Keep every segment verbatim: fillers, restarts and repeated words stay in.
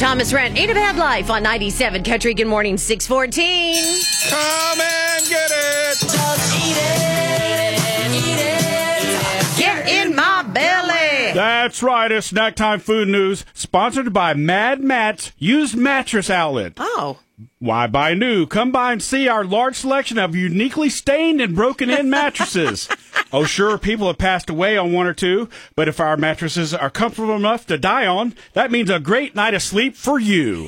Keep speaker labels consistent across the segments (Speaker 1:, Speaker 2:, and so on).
Speaker 1: Thomas Rhett, Ain't a Bad Life on ninety-seven Country. Good morning, six fourteen.
Speaker 2: Come and get it.
Speaker 1: Just eat it. Eat it. Get in my belly.
Speaker 2: That's right. It's Snack Time Food News, sponsored by Mad Matt's Used Mattress Outlet.
Speaker 1: Oh.
Speaker 2: Why buy new? Come by and see our large selection of uniquely stained and broken-in mattresses. Oh, sure, people have passed away on one or two, but if our mattresses are comfortable enough to die on, that means a great night of sleep for you.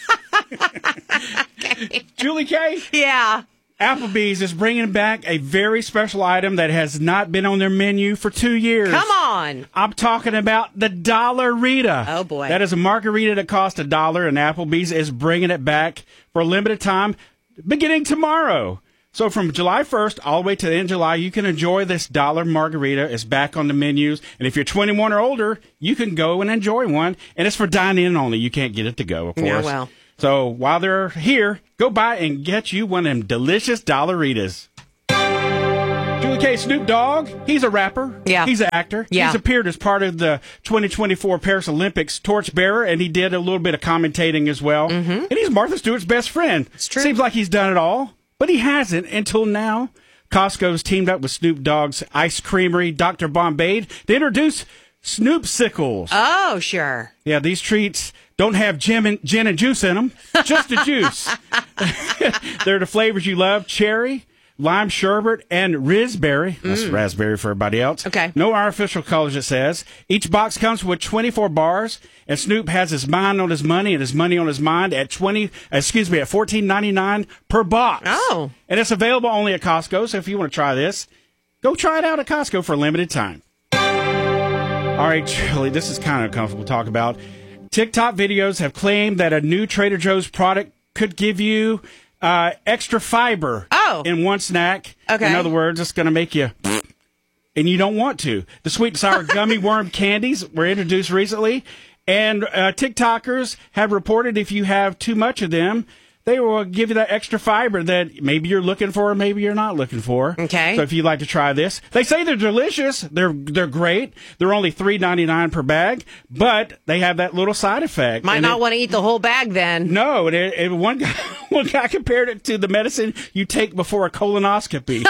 Speaker 1: Okay.
Speaker 2: Julie K?
Speaker 1: Yeah.
Speaker 2: Applebee's is bringing back a very special item that has not been on their menu for two years.
Speaker 1: Come on.
Speaker 2: I'm talking about the Dollarita.
Speaker 1: Oh, boy.
Speaker 2: That is a margarita that costs a dollar, and Applebee's is bringing it back for a limited time beginning tomorrow. So from July first all the way to the end of July, you can enjoy this dollar margarita. It's back on the menus. And if you're twenty-one or older, you can go and enjoy one. And it's for dine-in only. You can't get it to go, of course.
Speaker 1: Yeah, well.
Speaker 2: So while they're here, go by and get you one of them delicious Dollaritas. Julie K. Snoop Dogg, he's a rapper.
Speaker 1: Yeah.
Speaker 2: He's an actor.
Speaker 1: Yeah.
Speaker 2: He's appeared as part of the twenty twenty-four Paris Olympics torchbearer, and he did a little bit of commentating as well. Mm-hmm. And he's Martha Stewart's best friend.
Speaker 1: It's true.
Speaker 2: Seems like he's done it all, but he hasn't until now. Costco's teamed up with Snoop Dogg's Ice Creamery, Doctor Bombay, to introduce Snoopsicles.
Speaker 1: Oh, sure.
Speaker 2: Yeah, these treats don't have gin and, gin and juice in them, just the juice. They're the flavors you love: cherry, lime sherbet, and raspberry. That's mm. raspberry for everybody else.
Speaker 1: Okay.
Speaker 2: No artificial colors, it says. Each box comes with twenty-four bars, and Snoop has his mind on his money and his money on his mind at twenty. Excuse me, at fourteen ninety-nine per box.
Speaker 1: Oh.
Speaker 2: And it's available only at Costco. So if you want to try this, go try it out at Costco for a limited time. All right, Julie, this is kind of uncomfortable to talk about. TikTok videos have claimed that a new Trader Joe's product could give you uh, extra fiber
Speaker 1: oh.
Speaker 2: in one snack.
Speaker 1: Okay.
Speaker 2: In other words, it's going to make you, and you don't want to. The sweet and sour gummy worm candies were introduced recently, and uh, TikTokers have reported if you have too much of them, they will give you that extra fiber that maybe you're looking for or maybe you're not looking for.
Speaker 1: Okay.
Speaker 2: So if you'd like to try this, they say they're delicious. They're they're great. They're only three ninety-nine per bag, but they have that little side effect.
Speaker 1: Might
Speaker 2: and
Speaker 1: not
Speaker 2: it,
Speaker 1: want to eat the whole bag then.
Speaker 2: No. And it, it, one guy one guy compared it to the medicine you take before a colonoscopy.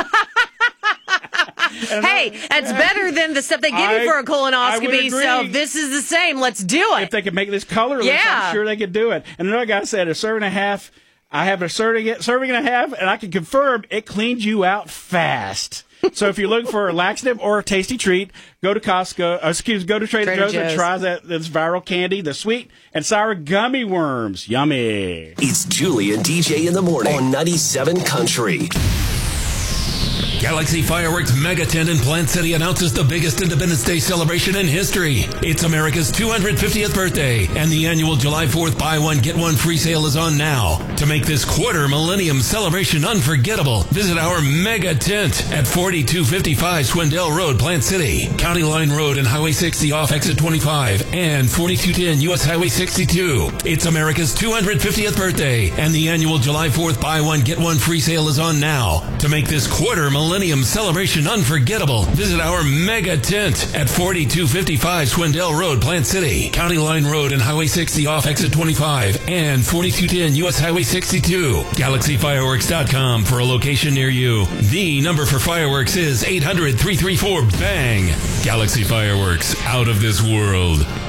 Speaker 1: Hey, that's better than the stuff they give
Speaker 2: I,
Speaker 1: you for a colonoscopy. So
Speaker 2: agree.
Speaker 1: if this is the same, let's do it.
Speaker 2: If they could make this colorless,
Speaker 1: yeah.
Speaker 2: I'm sure they could do it. And another guy said a serving and a half. I have a serving, serving and a half, and I can confirm it cleans you out fast. So if you're looking for a laxative or a tasty treat, go to Costco. Uh, excuse, go to Trader,
Speaker 1: Trader
Speaker 2: Joe's,
Speaker 1: Joe's
Speaker 2: and try that this viral candy, the sweet and sour gummy worms. Yummy!
Speaker 3: It's Julie and D J in the morning on ninety-seven Country.
Speaker 4: Galaxy Fireworks Mega Tent in Plant City announces the biggest Independence Day celebration in history. It's America's two hundred fiftieth birthday, and the annual July fourth buy one, get one free sale is on now. To make this quarter millennium celebration unforgettable, visit our Mega Tent at forty-two fifty-five Swindell Road, Plant City, County Line Road and Highway sixty off exit twenty-five, and forty-two ten U S Highway sixty-two. It's America's two hundred fiftieth birthday, and the annual July fourth buy one, get one free sale is on now. To make this quarter millennium celebration unforgettable, visit our Mega Tent at forty-two fifty-five Swindell Road, Plant City, County Line Road and Highway sixty off exit twenty-five, and forty-two ten U S Highway sixty-two. Galaxy Fireworks dot com for a location near you. The number for fireworks is eight hundred, three three four, BANG. Galaxy Fireworks, out of this world.